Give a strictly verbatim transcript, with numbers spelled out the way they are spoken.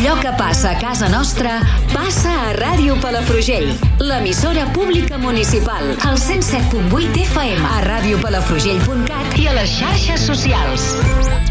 allò que passa a casa nostra passa a Ràdio Palafrugell, l'emissora pública municipal, al cent set punt vuit F M, a radiopalafrugell punt cat i a les xarxes socials.